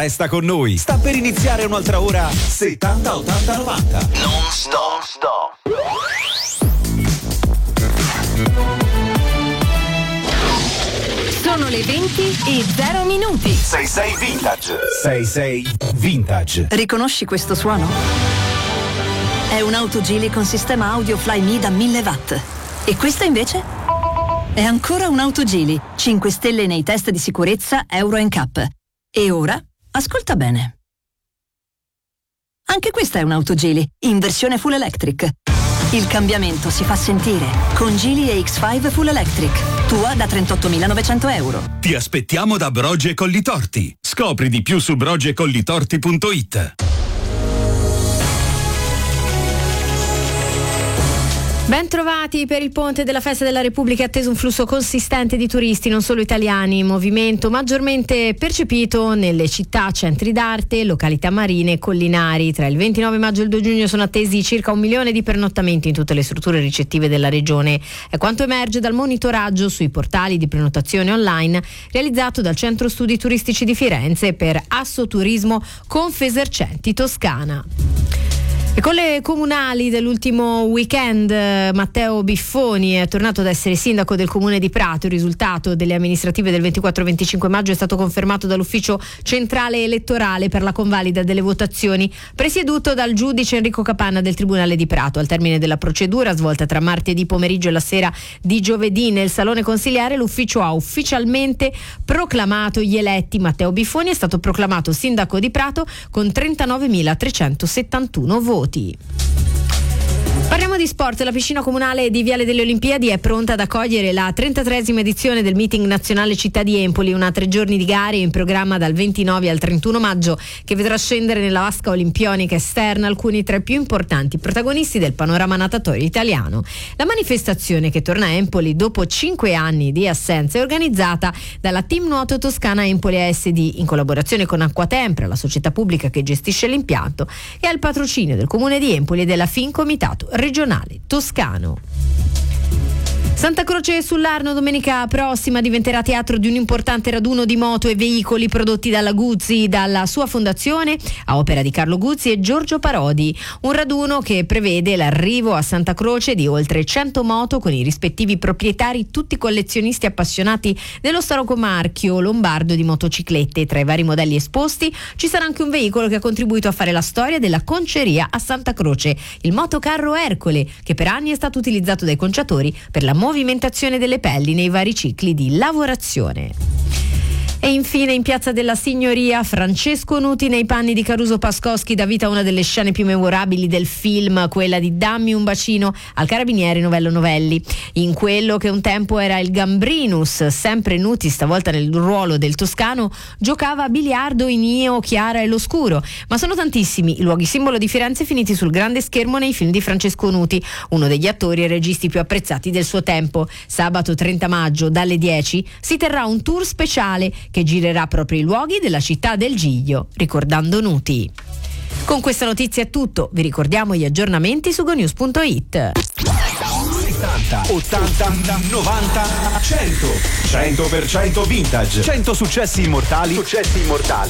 Resta con noi. Sta per iniziare un'altra ora 70 80 90. Non stop. Sono le 20:0. 66 Vintage. 66 Vintage. Riconosci questo suono? È un'auto Geely con sistema audio Flyme da 1000 watt. E questa invece? È ancora un'auto Geely, 5 stelle nei test di sicurezza Euro NCAP. E ora, ascolta bene. Anche questa è un'auto Geely, in versione full electric. Il cambiamento si fa sentire con Geely EX5 Full Electric. Tua da 38.900 euro. Ti aspettiamo da Broge Collitorti. Scopri di più su brogecollitorti.it. Ben trovati. Per il ponte della Festa della Repubblica è atteso un flusso consistente di turisti, non solo italiani, movimento maggiormente percepito nelle città, centri d'arte, località marine e collinari. Tra il 29 maggio e il 2 giugno sono attesi circa 1 milione di pernottamenti in tutte le strutture ricettive della regione. È quanto emerge dal monitoraggio sui portali di prenotazione online realizzato dal Centro Studi Turistici di Firenze per Assoturismo Confesercenti Toscana. E con le comunali dell'ultimo weekend, Matteo Biffoni è tornato ad essere sindaco del comune di Prato. Il risultato delle amministrative del 24-25 maggio è stato confermato dall'ufficio centrale elettorale per la convalida delle votazioni, presieduto dal giudice Enrico Capanna del Tribunale di Prato. Al termine della procedura, svolta tra martedì pomeriggio e la sera di giovedì nel salone consiliare, l'ufficio ha ufficialmente proclamato gli eletti. Matteo Biffoni è stato proclamato sindaco di Prato con 39.371 voti. Parliamo di sport. La piscina comunale di Viale delle Olimpiadi è pronta ad accogliere la 33esima edizione del Meeting Nazionale Città di Empoli, una 3 giorni di gare in programma dal 29 al 31 maggio che vedrà scendere nella vasca olimpionica esterna alcuni tra i più importanti protagonisti del panorama natatorio italiano. La manifestazione, che torna a Empoli dopo 5 anni di assenza, è organizzata dalla Team Nuoto Toscana Empoli ASD in collaborazione con Acquatempra, la società pubblica che gestisce l'impianto, e al patrocinio del Comune di Empoli e della Fincomitato regionale toscano. Santa Croce sull'Arno domenica prossima diventerà teatro di un importante raduno di moto e veicoli prodotti dalla Guzzi, dalla sua fondazione a opera di Carlo Guzzi e Giorgio Parodi. Un raduno che prevede l'arrivo a Santa Croce di oltre 100 moto con i rispettivi proprietari, tutti collezionisti appassionati dello storico marchio lombardo di motociclette. Tra i vari modelli esposti ci sarà anche un veicolo che ha contribuito a fare la storia della conceria a Santa Croce, il motocarro Ercole, che per anni è stato utilizzato dai conciatori per la movimentazione delle pelli nei vari cicli di lavorazione. E infine in Piazza della Signoria, Francesco Nuti nei panni di Caruso Pascoski dà vita a una delle scene più memorabili del film, quella di Dammi un bacino al carabiniere Novello Novelli. In quello che un tempo era il Gambrinus, sempre Nuti, stavolta nel ruolo del toscano, giocava a biliardo in Io, Chiara e l'Oscuro. Ma sono tantissimi i luoghi simbolo di Firenze finiti sul grande schermo nei film di Francesco Nuti, uno degli attori e registi più apprezzati del suo tempo. Sabato 30 maggio dalle 10 si terrà un tour speciale che girerà proprio i luoghi della città del Giglio, ricordando Nuti. Con questa notizia è tutto. Vi ricordiamo gli aggiornamenti su gonews.it. 70, 80, 90, 100. 100% vintage. 100 successi immortali